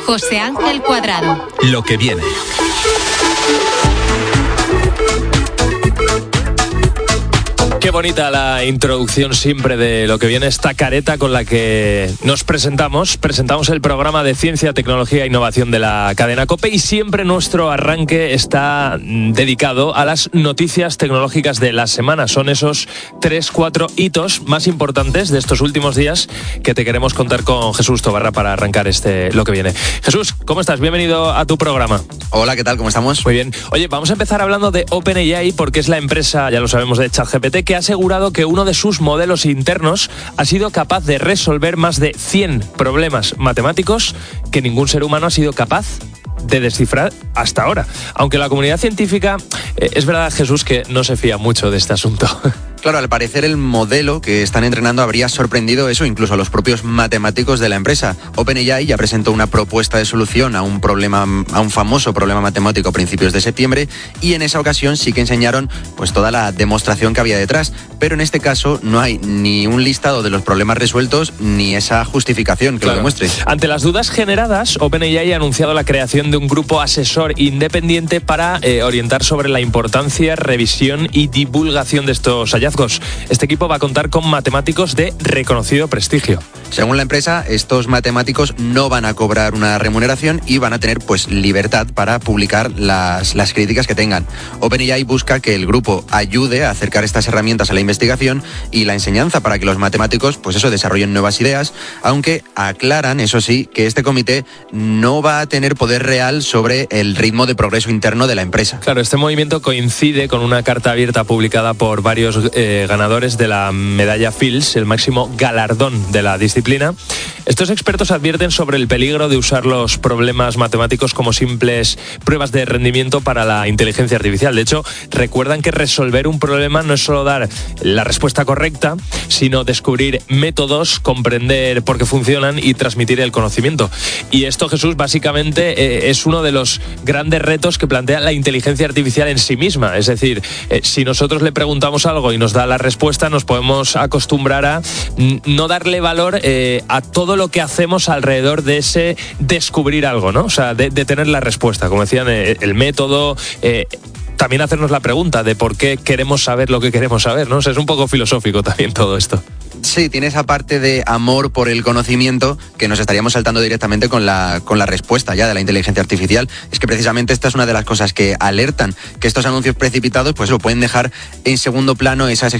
José Ángel Cuadrado. Lo que viene. Qué bonita la introducción siempre de lo que viene, esta careta con la que nos presentamos el programa de ciencia, tecnología e innovación de la cadena COPE, y siempre nuestro arranque está dedicado a las noticias tecnológicas de la semana. Son esos 3-4 hitos más importantes de estos últimos días que te queremos contar con Jesús Tobarra para arrancar lo que viene. Jesús, ¿cómo estás? Bienvenido a tu programa. Hola, ¿qué tal? ¿Cómo estamos? Muy bien. Oye, vamos a empezar hablando de OpenAI porque es la empresa, ya lo sabemos, de ChatGPT, que ha asegurado que uno de sus modelos internos ha sido capaz de resolver más de 100 problemas matemáticos que ningún ser humano ha sido capaz de descifrar hasta ahora. Aunque la comunidad científica, es verdad, Jesús, que no se fía mucho de este asunto. Claro, al parecer el modelo que están entrenando habría sorprendido eso incluso a los propios matemáticos de la empresa. OpenAI ya presentó una propuesta de solución a un famoso problema matemático a principios de septiembre, y en esa ocasión sí que enseñaron pues toda la demostración que había detrás, pero en este caso no hay ni un listado de los problemas resueltos ni esa justificación que lo demuestre. Ante las dudas generadas, OpenAI ha anunciado la creación de un grupo asesor independiente para orientar sobre la importancia, revisión y divulgación de estos hallazgos. Este equipo va a contar con matemáticos de reconocido prestigio. Según la empresa, estos matemáticos no van a cobrar una remuneración y van a tener pues libertad para publicar las críticas que tengan. OpenAI busca que el grupo ayude a acercar estas herramientas a la investigación y la enseñanza para que los matemáticos desarrollen nuevas ideas, aunque aclaran, eso sí, que este comité no va a tener poder real sobre el ritmo de progreso interno de la empresa. Claro, este movimiento coincide con una carta abierta publicada por varios ganadores de la medalla Fields, el máximo galardón de la disciplina. Estos expertos advierten sobre el peligro de usar los problemas matemáticos como simples pruebas de rendimiento para la inteligencia artificial. De hecho, recuerdan que resolver un problema no es solo dar la respuesta correcta, sino descubrir métodos, comprender por qué funcionan y transmitir el conocimiento. Y esto, Jesús, básicamente es uno de los grandes retos que plantea la inteligencia artificial en sí misma. Es decir, si nosotros le preguntamos algo y nos da la respuesta, nos podemos acostumbrar a no darle valor a todo lo que hacemos alrededor de ese descubrir algo, ¿no? O sea, de tener la respuesta, como decían, el método, también hacernos la pregunta de por qué queremos saber lo que queremos saber, ¿no? O sea, es un poco filosófico también todo esto. Sí, tiene esa parte de amor por el conocimiento que nos estaríamos saltando directamente con la respuesta ya de la inteligencia artificial. Es que precisamente esta es una de las cosas que alertan que estos anuncios precipitados pueden dejar en segundo plano esas